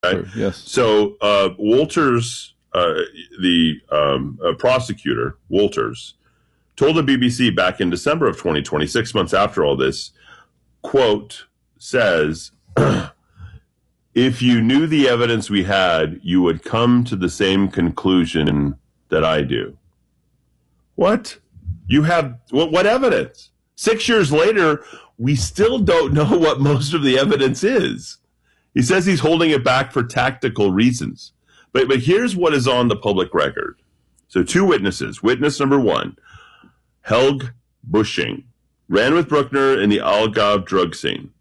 True, yes. So Walters, the prosecutor, Walters, told the BBC back in December of 2020, 6 months after all this, quote, says, if you knew the evidence we had, you would come to the same conclusion that I do. What? You have what evidence? 6 years later, we still don't know what most of the evidence is. He says he's holding it back for tactical reasons. But here's what is on the public record. So 2 witnesses. Witness number 1, Helge Busching, ran with Bruckner in the Algarve drug scene.